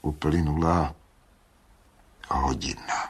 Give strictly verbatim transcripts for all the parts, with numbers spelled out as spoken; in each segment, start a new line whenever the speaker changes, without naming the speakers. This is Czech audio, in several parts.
Uplynula hodina.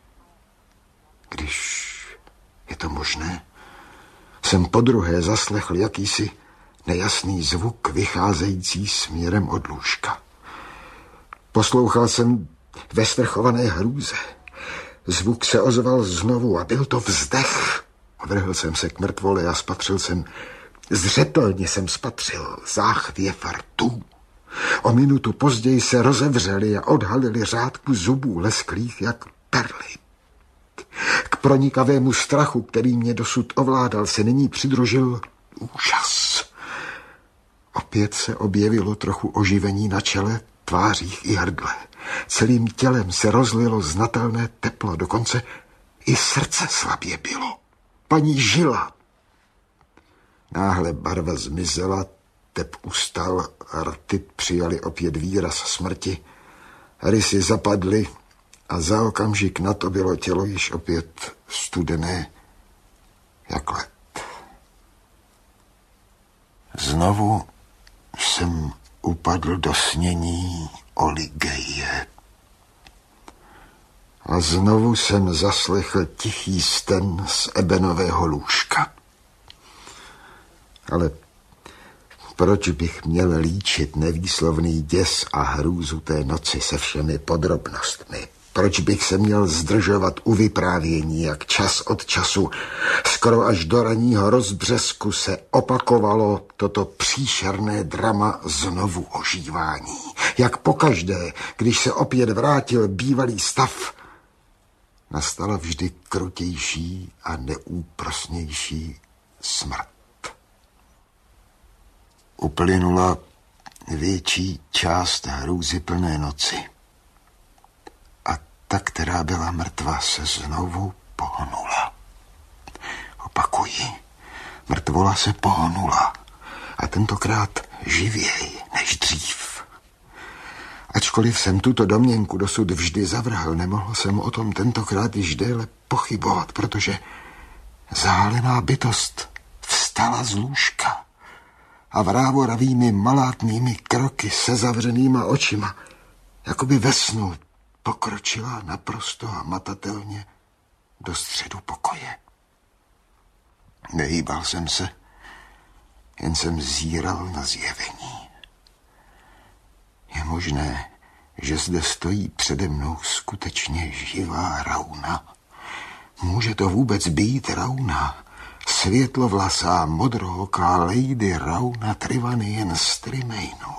Když je to možné, jsem podruhé zaslechl jakýsi nejasný zvuk vycházející směrem od lůžka. Poslouchal jsem ve strchované hrůze. Zvuk se ozval znovu a byl to vzdech. Vrhl jsem se k mrtvole a spatřil jsem, zřetelně jsem spatřil záchvěv rtů. O minutu později se rozevřeli a odhalili řádku zubů lesklých jak perly. K pronikavému strachu, který mě dosud ovládal, se nyní přidružil úžas. Opět se objevilo trochu oživení na čele, tvářích i hrdle. Celým tělem se rozlilo znatelné teplo, dokonce i srdce slabě bylo. Paní žila. Náhle barva zmizela, tep ustal, rty přijali opět výraz smrti, rysy zapadly a za okamžik na to bylo tělo již opět studené jak led. Znovu jsem upadl do snění oligeje. A znovu jsem zaslechl tichý sten z ebenového lůžka. Ale proč bych měl líčit nevýslovný děs a hrůzu té noci se všemi podrobnostmi? Proč bych se měl zdržovat u vyprávění, jak čas od času, skoro až do ranního rozbřesku se opakovalo toto příšerné drama znovu ožívání. Jak pokaždé, když se opět vrátil bývalý stav, nastala vždy krutější a neúprosnější smrt. Uplynula větší část hrůzy plné noci. A ta, která byla mrtvá, se znovu pohnula. Opakuji, mrtvola se pohnula. A tentokrát živěji než dřív. Ačkoliv jsem tuto domněnku dosud vždy zavrhl, nemohl jsem o tom tentokrát již déle pochybovat, protože zálená bytost vstala z lůžka a vrávoravými malátnými kroky se zavřenýma očima, jakoby ve snu, pokročila naprosto hmatatelně do středu pokoje. Nehýbal jsem se, jen jsem zíral na zjevení. Je možné, že zde stojí přede mnou skutečně živá Rauna. Může to vůbec být Rauna? Světlovlasá, modrooká lady Rauna Trivanian z Tremainu.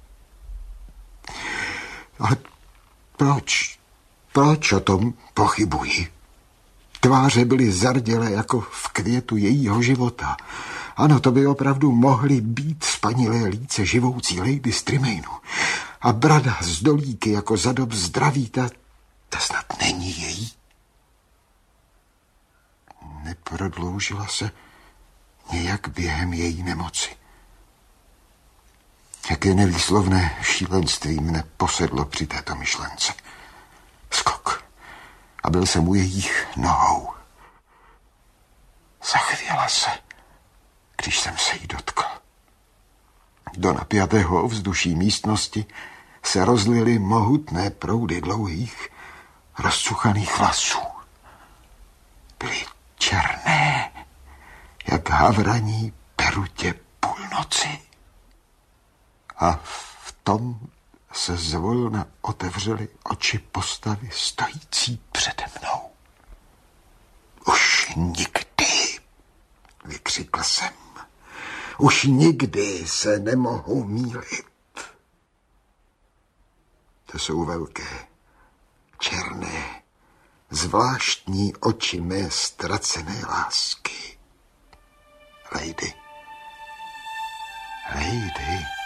Ale proč? Proč o tom pochybuji? Tváře byly zardělé jako v květu jejího života. Ano, to by opravdu mohly být spanilé líce živoucí lady z Tremainu. A brada z dolíky jako za dob zdraví, ta, ta snad není její. Neprodloužila se nějak během její nemoci. Jaké nevýslovné šílenství mne posedlo při této myšlence. Skok. A byl jsem u jejich nohou. Zachvěla se, když jsem se jí dotkl. Do napjatého ovzduší místnosti se rozlily mohutné proudy dlouhých, rozcuchaných vlasů. Byly černé, jak havraní perutě půlnoci. A v tom se zvolna otevřely oči postavy stojící přede mnou. Už nikdy, vykřikl jsem, už nikdy se nemohu mýlit. To jsou velké, černé, zvláštní oči mé ztracené lásky. Lady. Lady.